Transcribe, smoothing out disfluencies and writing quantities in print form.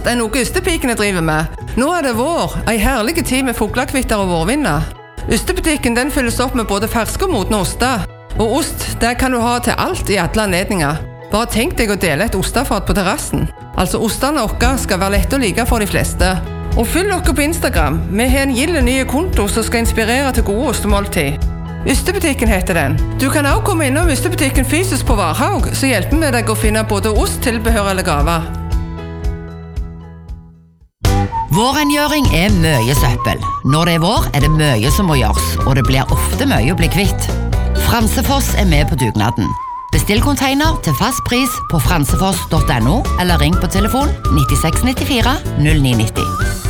enn noe ystepikene driver med. Nå det vår, en herlig tid med fuglekvitter og vårvinder. Ystebutikken den fylles opp med både ferske og modne oster. Og ost, det kan du ha til alt i alle anledninger. Bare tenk deg å dele et ostefat på terrassen. Altså, ostene våre skal være lett å like for de fleste. Og følg dere på Instagram. Vi har en gilde nye konto som skal inspirere til gode ostemåltid. Ystebutikken heter den. Du kan også komme innom Ystebutikken fysisk på Varhaug, så hjelper vi deg å finne både ost, tilbehør eller gaver. Vårrengjøring mye søppel. Når det vår, det mye som må gjøres, og det blir ofte mye å bli kvitt. Fransefoss med på dugnaden. Bestill container til fast pris på fransefoss.no, eller ring på telefon 96 94 0990.